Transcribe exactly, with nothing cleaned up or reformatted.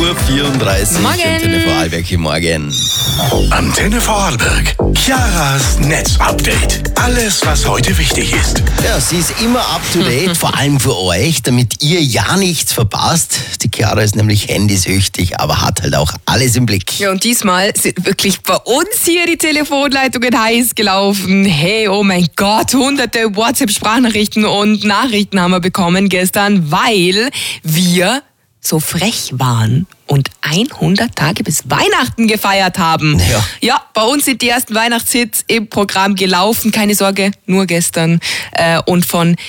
Uhr vierunddreißig. Morgen. Antenne Vorarlberg hier morgen. Antenne Vorarlberg. Chiaras Netzupdate. Alles, was heute wichtig ist. Ja, sie ist immer up to date, vor allem für euch, damit ihr ja nichts verpasst. Die Chiara ist nämlich handysüchtig, aber hat halt auch alles im Blick. Ja, und diesmal sind wirklich bei uns hier die Telefonleitungen heiß gelaufen. Hey, oh mein Gott, hunderte WhatsApp-Sprachnachrichten und Nachrichten haben wir bekommen gestern, weil wir so frech waren und hundert Tage bis Weihnachten gefeiert haben. Ja. Ja, bei uns sind die ersten Weihnachtshits im Programm gelaufen. Keine Sorge, nur gestern. Äh, und von